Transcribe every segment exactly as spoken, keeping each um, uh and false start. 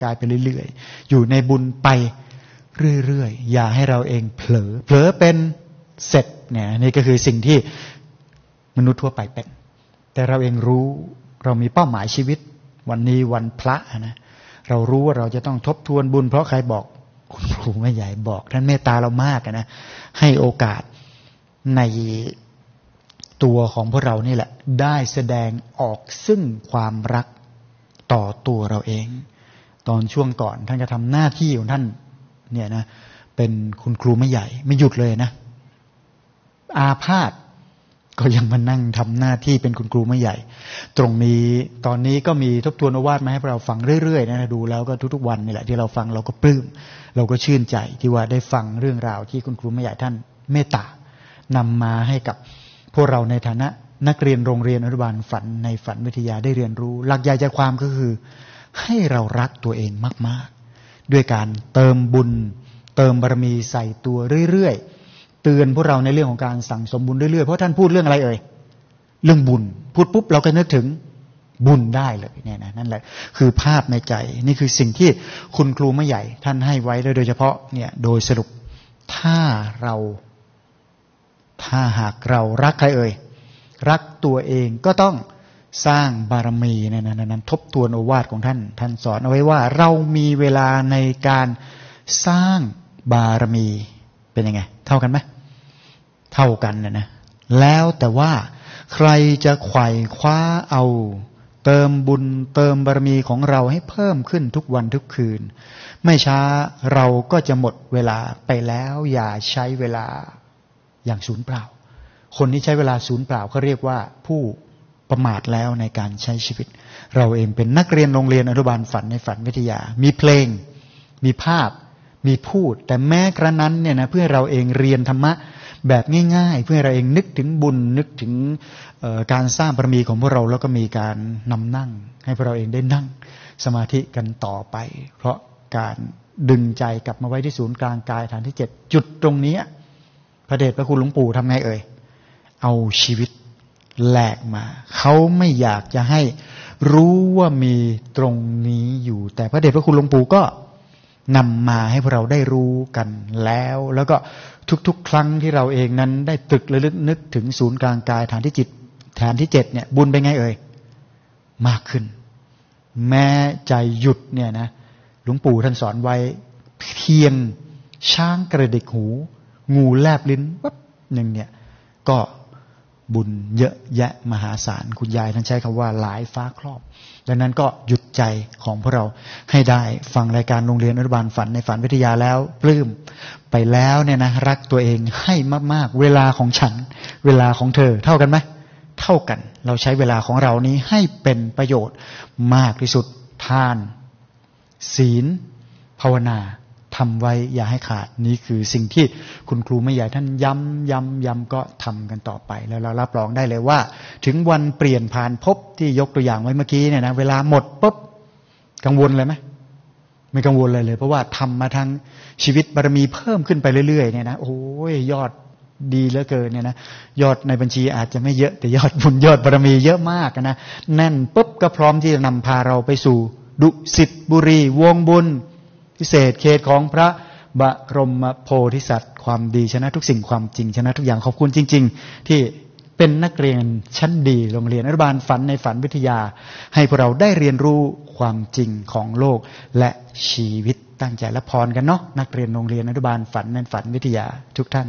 กายไปเรื่อยๆอยู่ในบุญไปเรื่อยๆอย่าให้เราเองเผลอเผลอเป็นเสร็จเนี่ยนี่ก็คือสิ่งที่มนุษย์ทั่วไปเป็นแต่เราเองรู้เรามีเป้าหมายชีวิตวันนี้วันพระนะเรารู้ว่าเราจะต้องทบทวนบุญเพราะใครบอกคุณครูแม่ใหญ่บอกท่านเมตตาเรามากนะให้โอกาสในตัวของพวกเรานี่แหละได้แสดงออกซึ่งความรักต่อตัวเราเองตอนช่วงก่อนท่านจะทำหน้าที่ของท่านเนี่ยนะเป็นคุณครูแม่ใหญ่ไม่หยุดเลยนะอาพาธก็ยังมานั่งทำหน้าที่เป็นคุณครูแม่ใหญ่ตรงนี้ตอนนี้ก็มีทบทวนโอวาทมาให้เราฟังเรื่อยๆนะดูแล้วก็ทุกๆวันนี่แหละที่เราฟังเราก็ปลื้มเราก็ชื่นใจที่ว่าได้ฟังเรื่องราวที่คุณครูแม่ใหญ่ท่านเมตตานำมาให้กับพวกเราในฐานะนักเรียนโรงเรียนอนุบาลฝันในฝันวิทยาได้เรียนรู้หลักใหญ่ใจความก็คือให้เรารักตัวเองมากๆด้วยการเติมบุญเติมบารมีใส่ตัวเรื่อยๆเตือนพวกเราในเรื่องของการสั่งสมบุญเรื่อยๆเพราะท่านพูดเรื่องอะไรเอ่ยเรื่องบุญพูดปุ๊บเราก็นึกถึงบุญได้เลยเนี่ยนะนั่นแหละคือภาพในใจนี่คือสิ่งที่คุณครูแม่ใหญ่ท่านให้ไว้โดยเฉพาะเนี่ยโดยสรุปถ้าเราถ้าหากเรารักใครเอ่ยรักตัวเองก็ต้องสร้างบารมีเนี่ยนะนั้นทบทวนโอวาทของท่านท่านสอนเอาไว้ว่าเรามีเวลาในการสร้างบารมีเป็นยังไงเท่ากันไหมเท่ากันนะนะแล้วแต่ว่าใครจะไขว่คว้าเอาเติมบุญเติมบารมีของเราให้เพิ่มขึ้นทุกวันทุกคืนไม่ช้าเราก็จะหมดเวลาไปแล้วอย่าใช้เวลาอย่างสูญเปล่าคนที่ใช้เวลาสูญเปล่าเขาเรียกว่าผู้ประมาทแล้วในการใช้ชีวิตเราเองเป็นนักเรียนโรงเรียนอนุบาลฝันในฝันวิทยามีเพลงมีภาพมีพูดแต่แม้กระนั้นเนี่ยนะเพื่อเราเองเรียนธรรมะแบบง่ายๆเพื่อเราเองนึกถึงบุญนึกถึงการสร้างบารมีของพวกเราแล้วก็มีการนำนั่งให้พวกเราเองได้นั่งสมาธิกันต่อไปเพราะการดึงใจกลับมาไว้ที่ศูนย์กลางกายฐานที่เจ็ดจุดตรงนี้พระเดชพระคุณหลวงปู่ทำไงเอ่ยเอาชีวิตแลกมาเขาไม่อยากจะให้รู้ว่ามีตรงนี้อยู่แต่พระเดชพระคุณหลวงปู่ก็นำมาให้พวกเราได้รู้กันแล้วแล้วก็ทุกๆครั้งที่เราเองนั้นได้ตรึกระลึกนึกถึงศูนย์กลางกายฐานที่จิตฐานที่เจ็ดเนี่ยบุญเป็นไงเอ่ยมากขึ้นแม้ใจหยุดเนี่ยนะหลวงปู่ท่านสอนไว้เพียงช้างกระดิกหูงูแลบลิ้นปั๊บหนึ่งเนี่ยก็บุญเยอะแยะมหาศาลคุณยายท่านใช้คำว่าหลายฟ้าครอบดังนั้นก็หยุดใจของพวกเราให้ได้ฟังรายการโรงเรียนอนุบาลฝันในฝันวิทยาแล้วปลื้มไปแล้วเนี่ยนะรักตัวเองให้มากๆเวลาของฉันเวลาของเธอเท่ากันไหมเท่ากันเราใช้เวลาของเรานี้ให้เป็นประโยชน์มากที่สุดทานศีลภาวนาทำไว้อย่าให้ขาดนี่คือสิ่งที่คุณครูแม่ใหญ่ท่านย้ำย้ำย้ำก็ทำกันต่อไปแล้วเรารับรองได้เลยว่าถึงวันเปลี่ยนผ่านภพที่ยกตัวอย่างไว้เมื่อกี้เนี่ยนะเวลาหมดปุ๊บกังวลเลยไหมไม่กังวลเลยเลยเพราะว่าทำมาทั้งชีวิตบารมีเพิ่มขึ้นไปเรื่อยๆเนี่ยนะโอ้ยยอดดีเหลือเกินเนี่ยนะยอดในบัญชีอาจจะไม่เยอะแต่ยอดบุญยอดบารมีเยอะมากนะแน่นปุ๊บก็พร้อมที่จะนำพาเราไปสู่ดุสิตบุรีวงบุญพิเศษเขตของพระบรมโพธิสัตว์ความดีชนะทุกสิ่งความจริงชนะทุกอย่างขอบคุณจริงๆที่เป็นนักเรียนชั้นดีโรงเรียนอนุบาลฝันในฝันวิทยาให้พวกเราได้เรียนรู้ความจริงของโลกและชีวิตตั้งใจและพรกันเนาะนักเรียนโรงเรียนอนุบาลฝันในฝันวิทยาทุกท่าน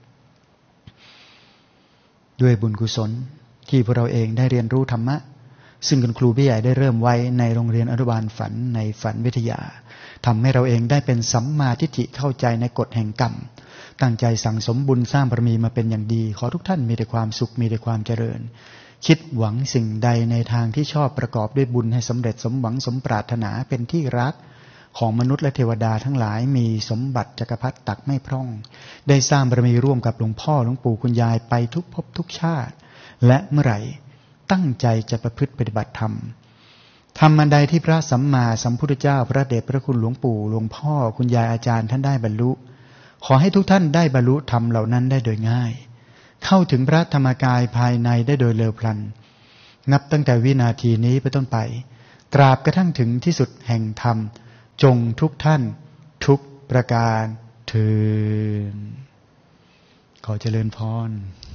ด้วยบุญกุศลที่พวกเราเองได้เรียนรู้ธรรมะซึ่งคุณครูพี่ใหญ่ได้เริ่มไว้ในโรงเรียนอนุบาลฝันในฝันวิทยาทำให้เราเองได้เป็นสัมมาทิฏฐิเข้าใจในกฎแห่งกรรมตั้งใจสั่งสมบุญสร้างบารมีมาเป็นอย่างดีขอทุกท่านมีแต่ความสุขมีแต่ความเจริญคิดหวังสิ่งใดในทางที่ชอบประกอบด้วยบุญให้สำเร็จสมหวังสมปรารถนาเป็นที่รักของมนุษย์และเทวดาทั้งหลายมีสมบัติจักรพรรดิตักไม่พร่องได้สร้างบารมีร่วมกับหลวงพ่อหลวงปู่คุณยายไปทุกภพทุกชาติและเมื่อไหร่ตั้งใจจะประพฤติปฏิบัติธรรมธรรมอันใดที่พระสัมมาสัมพุทธเจ้าพระเดชพระคุณหลวงปู่หลวงพ่อคุณยายอาจารย์ท่านได้บรรลุขอให้ทุกท่านได้บรรลุธรรมเหล่านั้นได้โดยง่ายเข้าถึงพระธรรมกายภายในได้โดยเร็วพลันนับตั้งแต่วินาทีนี้ไปต้นไปตราบกระทั่งถึงที่สุดแห่งธรรมจงทุกท่านทุกประการเถิดขอเจริญพร